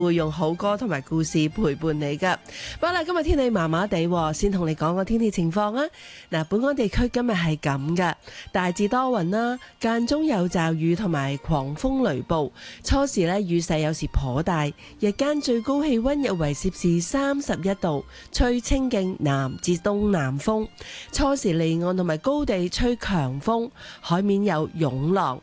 會用好歌同埋故事陪伴你噶。不過啦，今日天氣麻麻地，先同你講個天氣情況啊。嗱，本港地區今日係咁噶，大致多雲啦，間中有驟雨同埋狂風雷暴。初時呢，雨勢有時頗大，日間最高氣溫約為攝氏31度，吹清勁南至東南風。初時離岸同埋高地吹強風，海面有湧浪。